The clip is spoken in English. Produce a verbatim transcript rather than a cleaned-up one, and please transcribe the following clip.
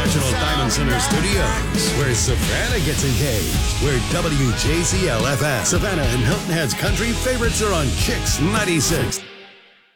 National Diamond Center Studios, where Savannah gets engaged. Where W J Z L F M, Savannah and Hilton Head's country favorites are on Chicks ninety-six.